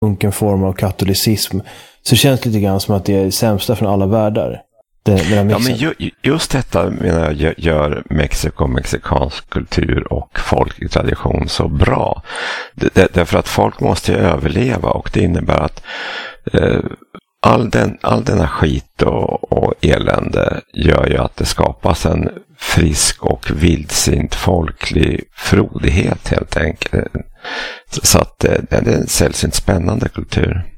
unken form av katolicism. Så det känns lite grann som att det är sämsta från alla världar. Ja, men just detta menar jag gör Mexiko, mexikansk kultur och folklig tradition så bra. Därför att folk måste ju överleva, och det innebär att all denna skit och elände gör ju att det skapas en frisk och vildsint folklig frodighet helt enkelt. Så att det är en sällsynt spännande kultur.